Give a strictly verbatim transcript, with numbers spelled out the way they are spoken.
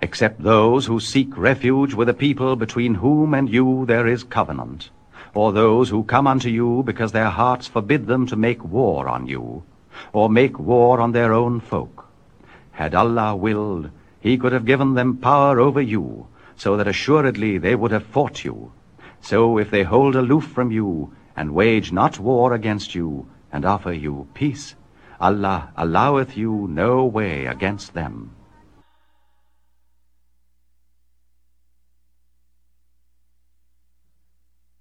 except those who seek refuge with a people between whom and you there is covenant, or those who come unto you because their hearts forbid them to make war on you, or make war on their own folk. Had Allah willed, he could have given them power over you, so that assuredly they would have fought you. So if they hold aloof from you, and wage not war against you, and offer you peace, Allah alloweth you no way against them.